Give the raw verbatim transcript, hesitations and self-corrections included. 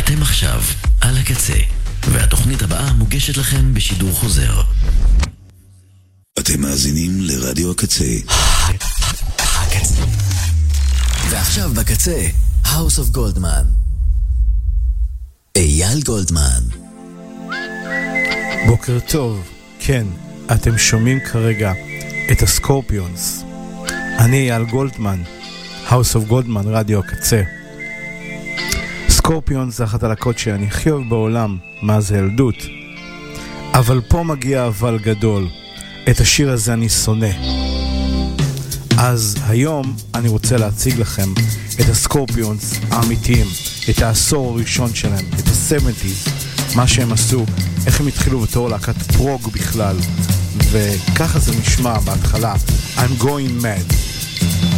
אתם עכשיו על הקצה, והתוכנית הבאה מוגשת לכם בשידור חוזר. אתם מאזינים לרדיו הקצה. הקצה. ועכשיו בקצה, House of Goldman. אייל גולדמן. בוקר טוב, כן, אתם שומעים כרגע את הסקורפיונס. אני אייל גולדמן, House of Goldman, רדיו הקצה. סקורפיונס זה אחת הלהקות שאני הכי אוהב בעולם, מה זה ילדות. אבל פה מגיע אבל גדול, את השיר הזה אני שונא. אז היום אני רוצה להציג לכם את הסקורפיונס האמיתיים, את העשור הראשון שלהם, את ה-שבעים, מה שהם עשו, איך הם התחילו בתור להקת פרוג בכלל, וככה זה נשמע בהתחלה, I'm going mad.